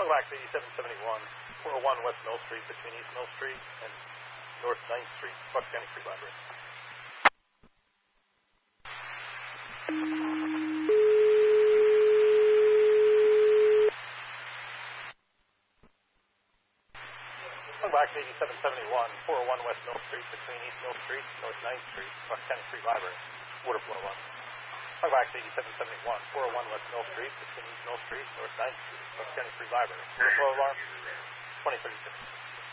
Welcome back to 8771, 401 West Mill Street, between East Mill Street and North 9th Street, Bucks County Free Library. Welcome back to 8771, 401 West Mill Street, between East Mill Street and North 9th Street, Bucks County Free Library, water flow alarm. Welcome back to 8771, 401 West Mill Street, between East Mill Street and North 9th Street, Bucks County Free Library, water flow alarm, 2036.